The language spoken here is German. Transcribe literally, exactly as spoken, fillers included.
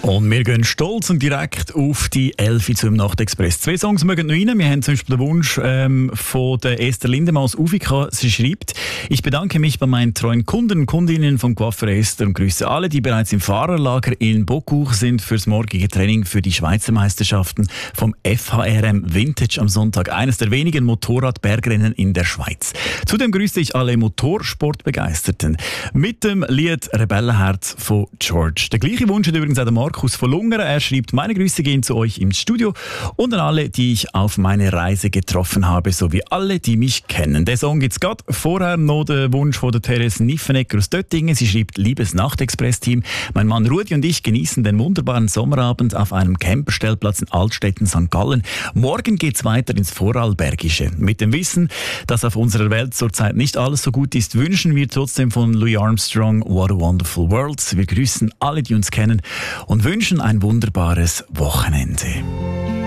Und wir gehen stolz und direkt auf die Elfi zum Nachtexpress. Zwei Songs mögen noch rein. Wir haben zum Beispiel den Wunsch ähm, von der Esther Lindemann aus Uvika. Sie schreibt: Ich bedanke mich bei meinen treuen Kunden und Kundinnen vom Coiffeur Esther und grüße alle, die bereits im Fahrerlager in Beaucourt sind fürs morgige Training für die Schweizer Meisterschaften vom F H R M Vintage am Sonntag. Eines der wenigen Motorradbergrennen in der Schweiz. Zudem grüße ich alle Motorsportbegeisterten mit dem Lied Rebellenherz von George. Der gleiche Wunsch hat übrigens auch der Markus von Lungern. Er schreibt: Meine Grüße gehen zu euch im Studio und an alle, die ich auf meine Reise getroffen habe, sowie alle, die mich kennen. Der Song gibt's gerade. Vorher noch der Wunsch von der Therese Niffenegger aus Döttingen. Sie schreibt: Liebes Nachtexpress-Team, mein Mann Rudi und ich genießen den wunderbaren Sommerabend auf einem Camperstellplatz in Altstetten, Sankt Gallen. Morgen geht's weiter ins Vorarlbergische. Mit dem Wissen, dass auf unserer Welt zurzeit nicht alles so gut ist, wünschen wir trotzdem von Louis Armstrong What a Wonderful World. Wir grüßen alle, die uns kennen und wünschen ein wunderbares Wochenende.